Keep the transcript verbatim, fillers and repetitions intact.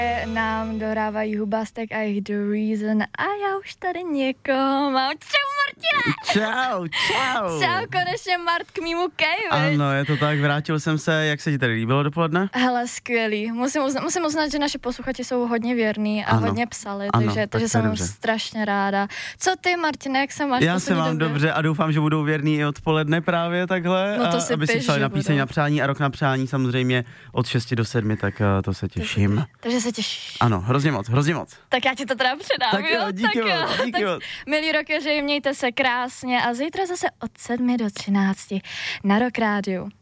Nám dohrávají Hubastek a jejich The Reason a já už tady někoho mám. Čau, Martine! Čau, čau! Čau, konečně Mart k mýmu kejvi. Ano, je to tak, vrátil jsem se, jak se ti tady líbilo dopoledne? Hele, skvělý. Musím uznat, musím uznat, že naše posluchači jsou hodně věrní a ano. hodně psali, ano, takže, tak takže jsem dobře. strašně ráda. Co ty, Martine, jak se máš? Já se mám dobře? dobře a doufám, že budou věrní i odpoledne právě takhle. No to a, si aby si piš, psali že na píseň budou. na přání a rok na přání samozřejmě od šesti do sedmi, tak uh, to se těším. Takže, takže se těšíš. Ano, hrozně moc, hrozně moc. Tak já ti to teda předám, Tak jo, díky tak moc, díky tak, moc. milí rockeři, mějte se krásně a zítra zase od sedmi do třinácti na Rock Rádiu.